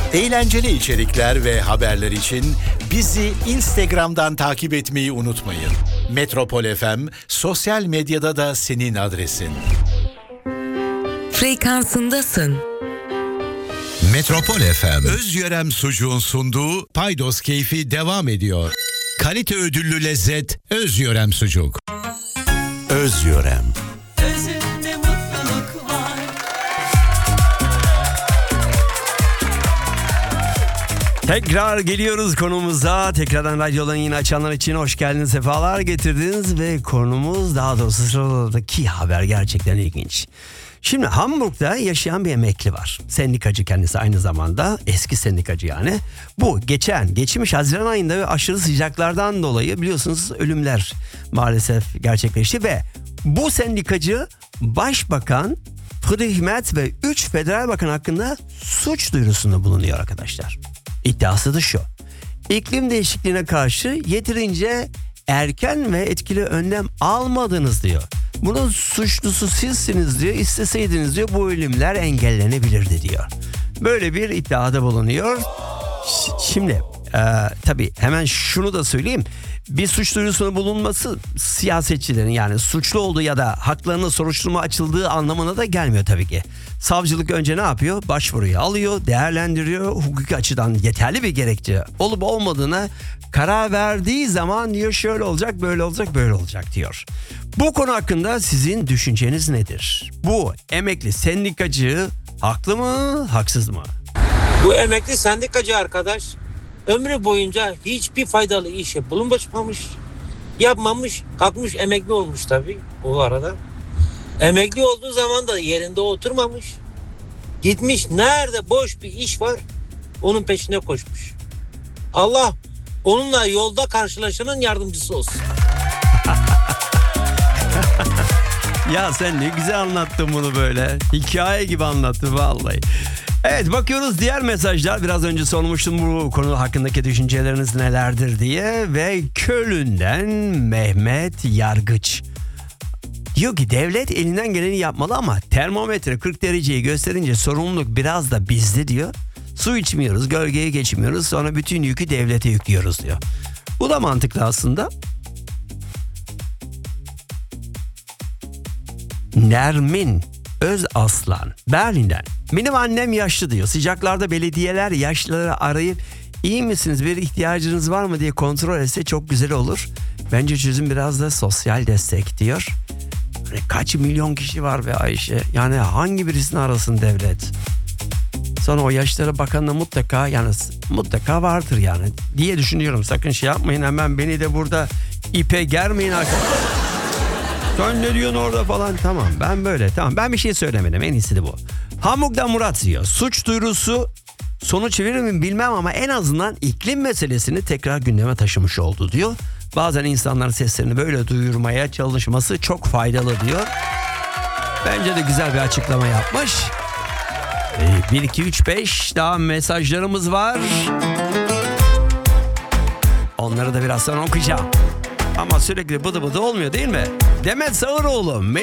Eğlenceli içerikler ve haberler için bizi Instagram'dan takip etmeyi unutmayın. Metropol FM sosyal medyada da senin adresin. Frekansındasın. Metropol FM Özyörem Sucuğun sunduğu Paydos Keyfi devam ediyor. Kalite ödüllü lezzet Özyörem Sucuk. Özyörem. Özünde mutluluk var. Tekrar geliyoruz konumuza. Tekrardan radyodan yine açanlar için hoş geldiniz, sefalar getirdiniz ve konumuz, daha doğrusu sıradaki haber gerçekten ilginç. Şimdi Hamburg'da yaşayan bir emekli var. Sendikacı kendisi, aynı zamanda eski sendikacı yani. Bu geçmiş Haziran ayında ve aşırı sıcaklardan dolayı biliyorsunuz ölümler maalesef gerçekleşti ve bu sendikacı Başbakan Friedrich Merz ve 3 federal bakan hakkında suç duyurusunda bulunuyor arkadaşlar. İddiası da şu: İklim değişikliğine karşı yeterince erken ve etkili önlem almadınız diyor. Bunun suçlusu sizsiniz diyor. İsteseydiniz diyor bu ölümler engellenebilirdi diyor. Böyle bir iddiada bulunuyor. Şimdi tabii hemen şunu da söyleyeyim. Bir suç duyurusunda bulunması siyasetçilerin, yani suçlu olduğu ya da haklarına soruşturma açıldığı anlamına da gelmiyor tabii ki. Savcılık önce ne yapıyor? Başvuruyu alıyor, değerlendiriyor. Hukuki açıdan yeterli bir gerekçe olup olmadığına karar verdiği zaman diyor şöyle olacak, böyle olacak, böyle olacak diyor. Bu konu hakkında sizin düşünceniz nedir? Bu emekli sendikacı haklı mı, haksız mı? Bu emekli sendikacı arkadaş ömrü boyunca hiçbir faydalı işe bulunmamış, yapmamış, kalkmış emekli olmuş tabii bu arada. Emekli olduğu zaman da yerinde oturmamış. Gitmiş nerede boş bir iş var onun peşine koşmuş. Allah onunla yolda karşılaşanın yardımcısı olsun. Ya sen ne güzel anlattın bunu böyle. Hikaye gibi anlattın vallahi. Evet, bakıyoruz diğer mesajlar. Biraz önce sormuştum bu konu hakkındaki düşünceleriniz nelerdir diye. Ve Köln'den Mehmet Yargıç diyor ki devlet elinden geleni yapmalı ama termometre 40 dereceyi gösterince sorumluluk biraz da bizde diyor. Su içmiyoruz, gölgeye geçmiyoruz, sonra bütün yükü devlete yüklüyoruz diyor. Bu da mantıklı aslında. Nermin Özaslan Berlin'den: benim annem yaşlı diyor. Sıcaklarda belediyeler yaşlıları arayıp iyi misiniz, bir ihtiyacınız var mı diye kontrol etse çok güzel olur. Bence çözüm biraz da sosyal destek diyor. Hani kaç milyon kişi var be Ayşe, yani hangi birisini arasın devlet? Sonra o yaşlara bakan da mutlaka vardır yani diye düşünüyorum. Sakın şey yapmayın, hemen beni de burada ipe germeyin arkadaşlar. Sen ne diyorsun orada falan? Tamam, ben böyle, tamam, ben bir şey söylemedim, en iyisi de bu. Hamburg'dan Murat diyor: suç duyurusu sonuç verir mi bilmem ama en azından iklim meselesini tekrar gündeme taşımış oldu diyor. Bazen insanların seslerini böyle duyurmaya çalışması çok faydalı diyor. Bence de güzel bir açıklama yapmış. 1, 2, 3, 5 daha mesajlarımız var. Onları da biraz sonra okuyacağım. Ama sürekli bıdı bıdı olmuyor değil mi? Demet Sağıroğlu,